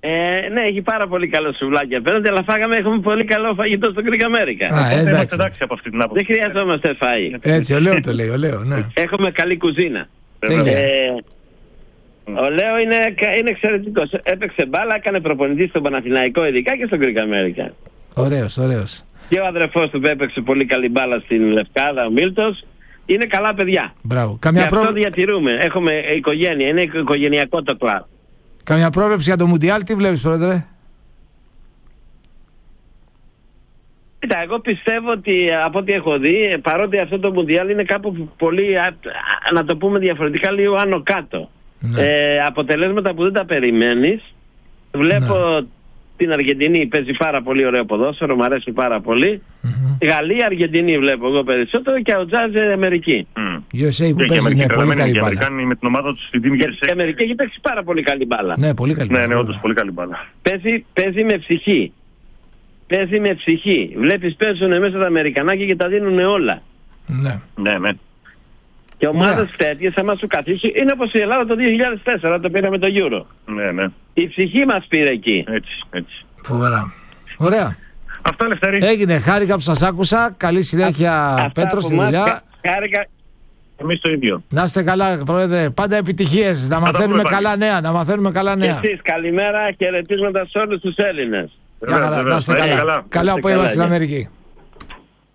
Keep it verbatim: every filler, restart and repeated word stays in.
Ε, ναι, έχει πάρα πολύ καλό σουβλάκι απέναντι, αλλά φάγαμε, έχουμε πολύ καλό φαγητό στο Greek America. Α, ε, εντάξει. εντάξει από αυτή την άποψη. Δεν χρειαζόμαστε φαΐ. Έτσι, ο Λέο το λέει, ο Λέο, ναι. Έχουμε καλή κουζίνα. Τέλεια. Ε, ο Λέο είναι, είναι εξαιρετικός. Έπαιξε μπάλα, έκανε προπονητή στον Παναθηναϊκό ειδικά και στο Greek America. Ωραίος, ωραίος. Και ο αδερφός του που έπαιξε πολύ καλή μπάλα στην Λευκάδα, ο Μίλτος. Είναι καλά παιδιά. Μπράβο. Καμιά και προ... αυτό διατηρούμε. Έχουμε οικογένεια, είναι οικογενειακό το κλαμπ. Καμιά πρόβλεψη για το Μουντιάλ, τι βλέπεις, πρόεδρε? Κοίτα, εγώ πιστεύω ότι από ό,τι έχω δει, παρότι αυτό το Μουντιάλ είναι κάπου πολύ, α, να το πούμε διαφορετικά, λίγο άνω κάτω. Ναι. Ε, αποτελέσματα που δεν τα περιμένεις. Βλέπω Ναι. την Αργεντινή, παίζει πάρα πολύ ωραίο ποδόσφαιρο, μου αρέσει πάρα πολύ. Mm-hmm. Γαλλία, Αργεντινή βλέπω εγώ περισσότερο και ο Τζάζ Αμερική. Mm. γιου ες έι που Και παίζει, ναι, πολύ καλή οι μπάλα. Αμερικάνοι με την ομάδα του στην Team Και γιου ες έι. η Αμερική έχει παίξει πάρα πολύ καλή μπάλα. Ναι, πολύ καλή Ναι, μπάλα. ναι, όντως πολύ καλή μπάλα. Παίζει, παίζει με ψυχή. Παίζει με ψυχή. Βλέπεις παίζουν μέσα τα Αμερικανάκια και τα δίνουν όλα. Ναι. Ναι, ναι. Και ομάδες τέτοιες, άμα σου καθίσει, είναι όπως η Ελλάδα το δύο χιλιάδες τέσσερα, το πήραμε το Euro. Ναι, ναι. Η ψυχή μας πήρε εκεί. Έτσι, έτσι. Φοβερά. Ωραία. Αυτά, Λευτέρη. Έγινε, χάρηκα που σας άκουσα. Καλή συνέχεια, Αυτά Πέτρο, από στη εμάς, δουλειά. χα- χάρηκα. Εμείς το ίδιο. Να είστε καλά, Πρόεδρε. Πάντα επιτυχίες. Να μαθαίνουμε πούμε καλά νέα. Να μαθαίνουμε καλά Και νέα. εσείς, καλημέρα, χαιρετίσματα σε όλους τους Έλληνες. Γεια χαρά. Βεβαίως, Να είστε βεβαίως. καλά. Καλά. Καλά Να είστε απόγευμα καλά, στην γεια. Αμερική.